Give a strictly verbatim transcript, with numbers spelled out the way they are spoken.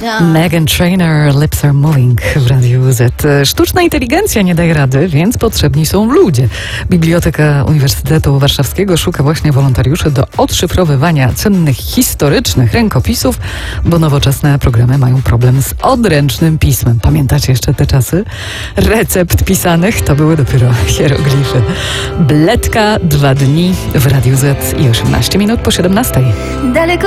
Meghan Trainor, Lips Are Moving w Radiu Z. Sztuczna inteligencja nie daje rady, więc potrzebni są ludzie. Biblioteka Uniwersytetu Warszawskiego szuka właśnie wolontariuszy do odszyfrowywania cennych historycznych rękopisów, bo nowoczesne programy mają problem z odręcznym pismem. Pamiętacie jeszcze te czasy? Recept pisanych to były dopiero hieroglify. Bledka, dwa dni w Radiu Z i osiemnaście minut po siedemnastej. Daleko